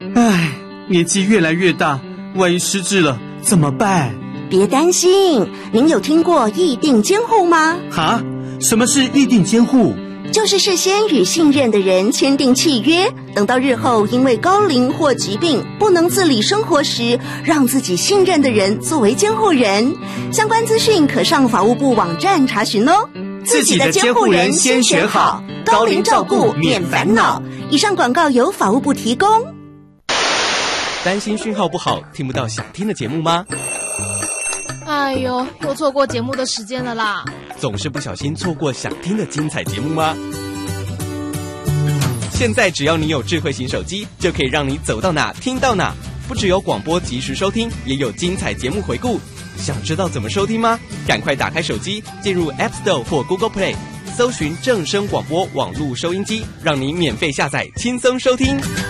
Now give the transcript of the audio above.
唉，年纪越来越大，万一失智了怎么办？ 别担心，您有听过议定监护吗？ 哈？什么是议定监护？ 就是事先与信任的人签订契约，等到日后因为高龄或疾病不能自理生活时，让自己信任的人作为监护人。相关资讯可上法务部网站查询哦。 自己的监护人先选好，高龄照顾免烦恼。 以上广告由法务部提供。 担心讯号不好，听不到想听的节目吗？ 哎呦，又错过节目的时间了啦！ 总是不小心错过想听的精彩节目吗？现在只要你有智慧型手机，就可以让你走到哪听到哪。不只有广播及时收听，也有精彩节目回顾。想知道怎么收听吗？赶快打开手机，进入 App Store 或 Google Play， 搜寻正声广播网络收音机，让你免费下载，轻松收听。